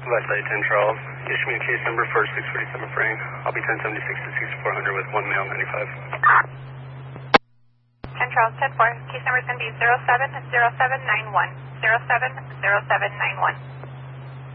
Westside 10 Charles. Issue me case number for 647 Frank. I'll be 1076 to 6400 with 1 male 95. 10 Charles 10-4. Case number is going to be 070791. 070791.